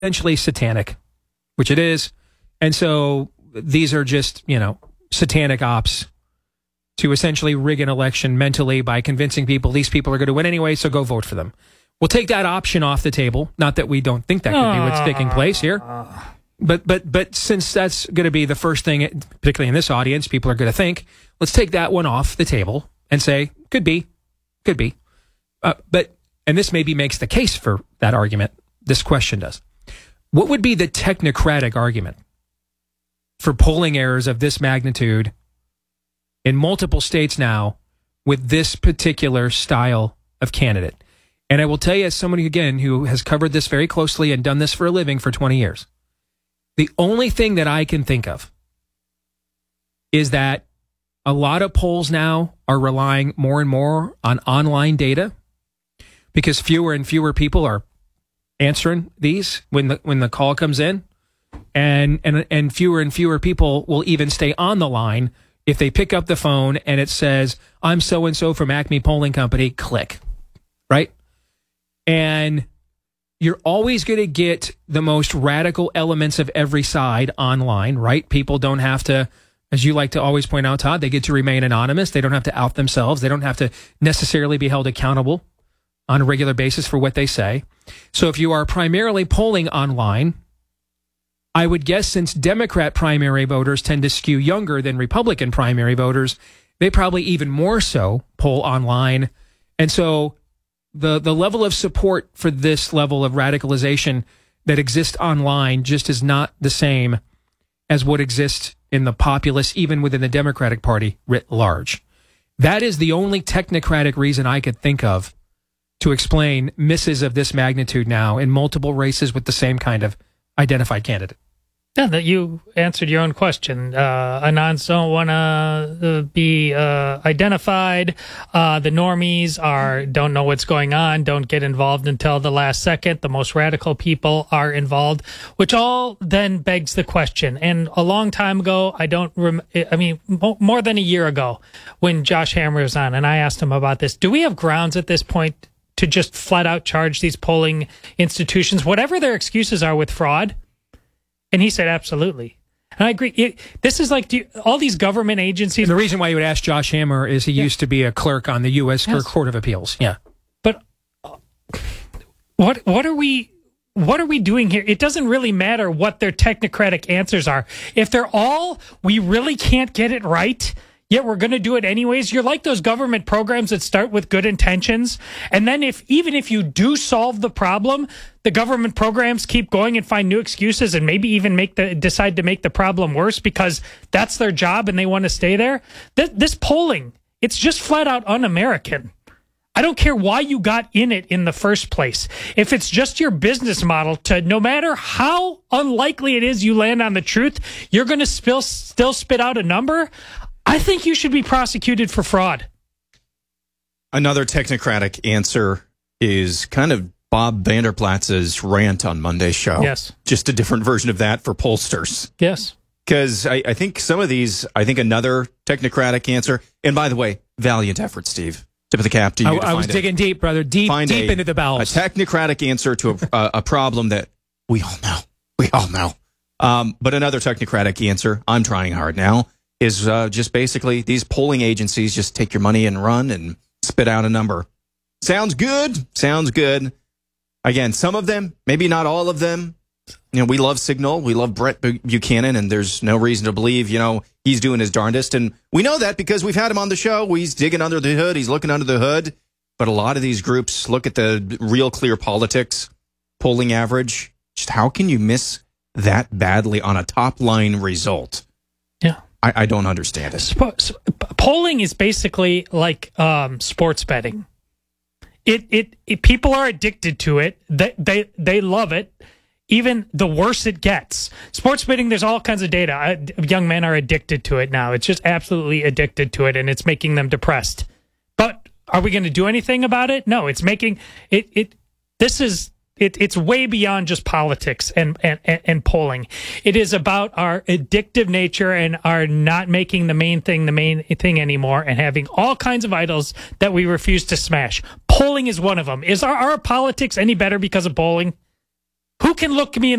essentially satanic, which it is. And so these are just, satanic ops to essentially rig an election mentally by convincing people these people are going to win anyway, so go vote for them. We'll take that option off the table. Not that we don't think that could be what's taking place here. But since that's going to be the first thing, particularly in this audience, people are going to think, let's take that one off the table and say, could be. And this maybe makes the case for that argument. This question does. What would be the technocratic argument for polling errors of this magnitude in multiple states now with this particular style of candidate? And I will tell you, as somebody, again, who has covered this very closely and done this for a living for 20 years, the only thing that I can think of is that a lot of polls now are relying more and more on online data because fewer and fewer people are answering these when the call comes in, and fewer and fewer people will even stay on the line if they pick up the phone and it says, I'm so-and-so from Acme Polling Company, click, right? And you're always going to get the most radical elements of every side online, right? People don't have to, as you like to always point out, Todd, they get to remain anonymous. They don't have to out themselves. They don't have to necessarily be held accountable on a regular basis for what they say. So if you are primarily polling online, I would guess since Democrat primary voters tend to skew younger than Republican primary voters, they probably even more so poll online. And so the level of support for this level of radicalization that exists online just is not the same as what exists in the populace, even within the Democratic Party writ large. That is the only technocratic reason I could think of to explain misses of this magnitude now in multiple races with the same kind of identified candidate. Yeah, that you answered your own question. Anons don't want to be identified. The normies don't know what's going on, don't get involved until the last second. The most radical people are involved, which all then begs the question. And a long time ago, more than a year ago, when Josh Hammer was on, and I asked him about this, do we have grounds at this point to just flat out charge these polling institutions, whatever their excuses are, with fraud? And he said, absolutely. And I agree. This is like all these government agencies. And the reason why you would ask Josh Hammer is he used to be a clerk on the U.S. Court of Appeals. Yeah. But what are we doing here? It doesn't really matter what their technocratic answers are. If they're all, we really can't get it right, yet we're going to do it anyways. You're like those government programs that start with good intentions. And then even if you do solve the problem, the government programs keep going and find new excuses and maybe even decide to make the problem worse because that's their job and they want to stay there. This polling, it's just flat out un-American. I don't care why you got in it in the first place. If it's just your business model to, no matter how unlikely it is you land on the truth, you're going to still spit out a number, I think you should be prosecuted for fraud. Another technocratic answer is kind of Bob Vanderplatz's rant on Monday's show. Yes. Just a different version of that for pollsters. Yes. Because I think some of these, another technocratic answer, and by the way, valiant effort, Steve. Tip of the cap to you. I was digging deep, brother, deep into the bowels. A technocratic answer to a problem that we all know. We all know. But another technocratic answer, I'm trying hard now, is just basically these polling agencies just take your money and run and spit out a number. Sounds good. Sounds good. Again, some of them, maybe not all of them. We love Signal. We love Brett Buchanan, and there's no reason to believe, he's doing his darndest. And we know that because we've had him on the show. He's digging under the hood. He's looking under the hood. But a lot of these groups look at the Real Clear Politics polling average. Just how can you miss that badly on a top-line result? Yeah. I don't understand it. Polling is basically like sports betting. It people are addicted to it. They love it. Even the worse it gets. Sports betting, there's all kinds of data. Young men are addicted to it now. It's just absolutely addicted to it, and it's making them depressed. But are we going to do anything about it? No, it's making it. It's way beyond just politics and polling. It is about our addictive nature and our not making the main thing anymore, and having all kinds of idols that we refuse to smash. Polling is one of them. Is our politics any better because of polling? Who can look me in